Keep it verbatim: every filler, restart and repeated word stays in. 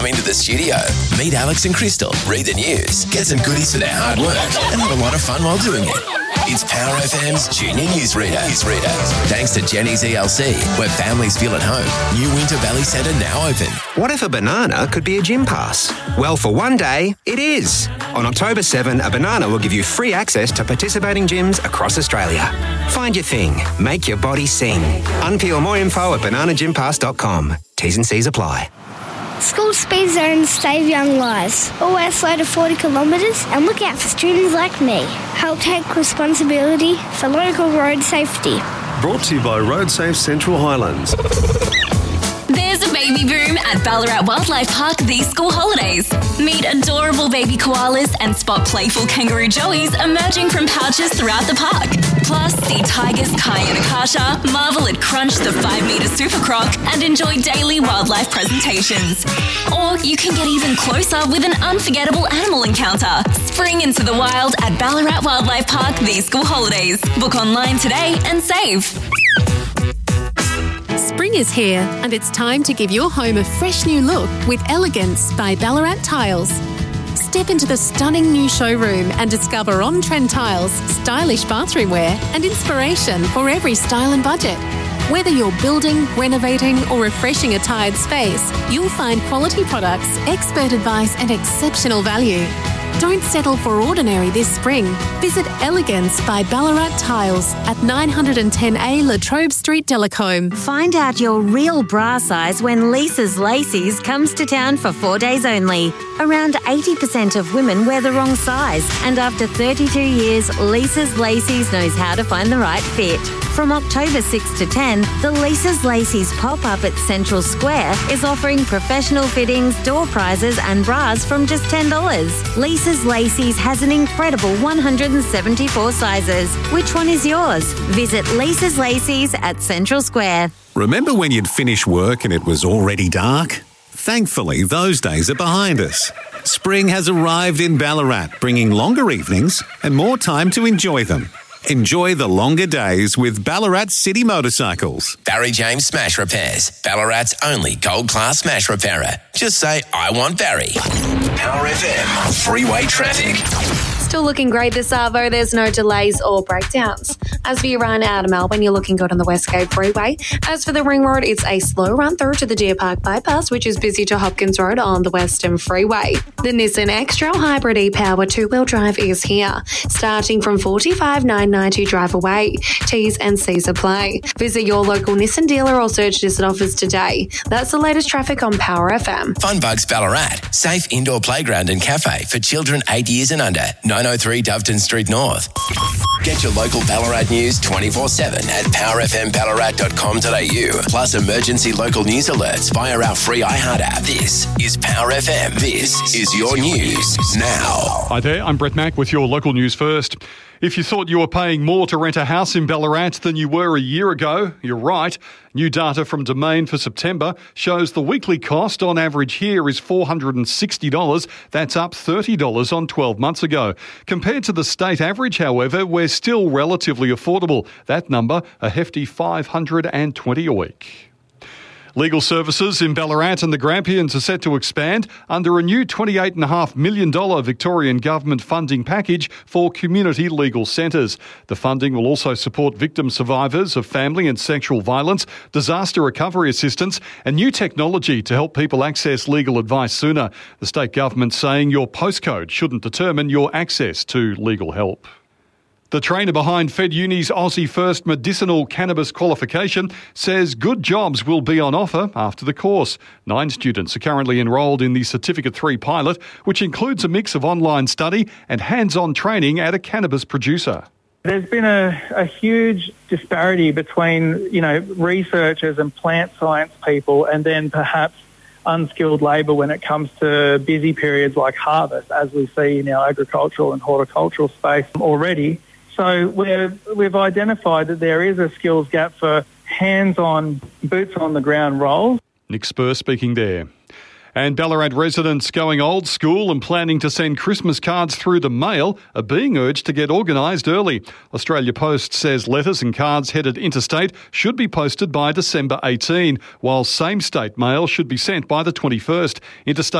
Into the studio. Meet Alex and Crystal, read the news, get some goodies for their hard work, and have a lot of fun while doing it. It's Power F M's Junior Newsreader. Newsreader. Thanks to Jenny's E L C, where families feel at home. New Winter Valley Centre now open. What if a banana could be a gym pass? Well, for one day, it is. On October seventh, a banana will give you free access to participating gyms across Australia. Find your thing. Make your body sing. Unpeel more info at banana gym pass dot com. T's and C's apply. School speed zones save young lives. Always slow to forty kilometres and look out for students like me. Help take responsibility for local road safety. Brought to you by RoadSafe Central Highlands. There's a baby boom at Ballarat Wildlife Park these school holidays. Meet adorable baby koalas and spot playful kangaroo joeys emerging from pouches throughout the park. Plus, see tigers Kai and Akasha, marvel at Crunch the five metre super croc, and enjoy daily wildlife presentations. Or you can get even closer with an unforgettable animal encounter. Spring into the wild at Ballarat Wildlife Park these school holidays. Book online today and save. Spring is here and it's time to give your home a fresh new look with Elegance by Ballarat Tiles. Step into the stunning new showroom and discover on-trend tiles, stylish bathroom wear and inspiration for every style and budget. Whether you're building, renovating or refreshing a tired space, you'll find quality products, expert advice and exceptional value. Don't settle for ordinary this spring. Visit Elegance by Ballarat Tiles at nine ten A La Trobe Street, Delacombe. Find out your real bra size when Lisa's Lacy's comes to town for four days only. Around eighty percent of women wear the wrong size, and after thirty-two years, Lisa's Lacy's knows how to find the right fit. From October sixth to tenth, the Lisa's Lacy's pop-up at Central Square is offering professional fittings, door prizes and bras from just ten dollars. Lisa's Lacy's has an incredible one hundred seventy-four sizes. Which one is yours? Visit Lisa's Lacy's at Central Square. Remember when you'd finish work and it was already dark? Thankfully, those days are behind us. Spring has arrived in Ballarat, bringing longer evenings and more time to enjoy them. Enjoy the longer days with Ballarat City Motorcycles. Barry James Smash Repairs, Ballarat's only gold-class smash repairer. Just say, I want Barry. Power F M, freeway traffic. Still looking great this Arvo. There's no delays or breakdowns. As for your run out of Melbourne, you're looking good on the West Cape Freeway. As for the Ring Road, it's a slow run through to the Deer Park Bypass, which is busy to Hopkins Road on the Western Freeway. The Nissan X-Trail Hybrid e-Power two-wheel drive is here, starting from forty-five thousand nine hundred ninety drive away. T's and C's apply. Visit your local Nissan dealer or search Nissan offers today. That's the latest traffic on Power F M. Funbugs Ballarat, safe indoor playground and cafe for children eight years and under. nine oh three Doveton Street North. Get your local Ballarat news twenty-four seven at power f m ballarat dot com dot a u. Plus emergency local news alerts via our free iHeart app. This is Power F M. This is your news now. Hi there, I'm Brett Mack with your local news first. If you thought you were paying more to rent a house in Ballarat than you were a year ago, you're right. New data from Domain for September shows the weekly cost on average here is four hundred sixty dollars. That's up thirty dollars on twelve months ago. Compared to the state average, however, we're still relatively affordable. That number, a hefty five hundred twenty dollars a week. Legal services in Ballarat and the Grampians are set to expand under a new twenty-eight point five million dollars Victorian government funding package for community legal centres. The funding will also support victim survivors of family and sexual violence, disaster recovery assistance and new technology to help people access legal advice sooner. The state government saying your postcode shouldn't determine your access to legal help. The trainer behind Fed Uni's Aussie First medicinal cannabis qualification says good jobs will be on offer after the course. Nine students are currently enrolled in the Certificate three pilot, which includes a mix of online study and hands-on training at a cannabis producer. There's been a, a huge disparity between, you know, researchers and plant science people and then perhaps unskilled labour when it comes to busy periods like harvest, as we see in our agricultural and horticultural space already. So we're, we've identified that there is a skills gap for hands-on, boots-on-the-ground roles. Nick Spur speaking there. And Ballarat residents going old school and planning to send Christmas cards through the mail are being urged to get organised early. Australia Post says letters and cards headed interstate should be posted by December eighteenth, while same-state mail should be sent by the twenty-first. Interstate